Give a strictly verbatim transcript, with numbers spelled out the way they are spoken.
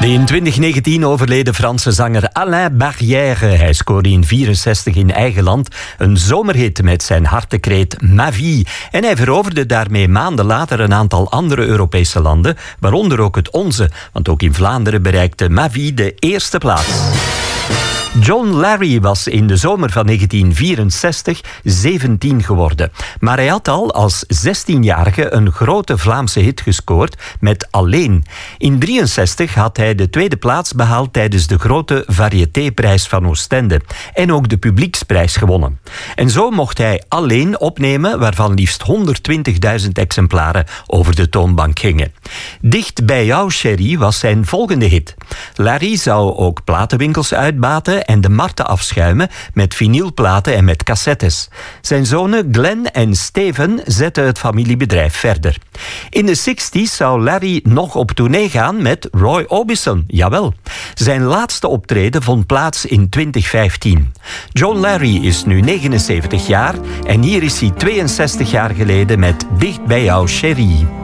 De in twintig negentien overleden Franse zanger Alain Barrière. Hij scoorde in vierenzestig in eigen land een zomerhit met zijn hartekreet Ma Vie. En hij veroverde daarmee maanden later een aantal andere Europese landen, waaronder ook het onze. Want ook in Vlaanderen bereikte Ma Vie de eerste plaats. John Larry was in de zomer van negentien vierenzestig zeventien geworden. Maar hij had al als zestienjarige een grote Vlaamse hit gescoord met Alleen. In drieënzestig had hij de tweede plaats behaald tijdens de grote variétéprijs van Oostende. En ook de publieksprijs gewonnen. En zo mocht hij Alleen opnemen, waarvan liefst honderdtwintigduizend exemplaren over de toonbank gingen. Dicht bij jou, Chérie, was zijn volgende hit. Larry zou ook platenwinkels uitbaten en de markten afschuimen met vinylplaten en met cassettes. Zijn zonen Glenn en Steven zetten het familiebedrijf verder. In de zestig's zou Larry nog op tournee gaan met Roy Orbison, jawel. Zijn laatste optreden vond plaats in twintig vijftien. John Larry is nu negenenzeventig jaar en hier is hij tweeënzestig jaar geleden met Dicht bij jou, Chérie.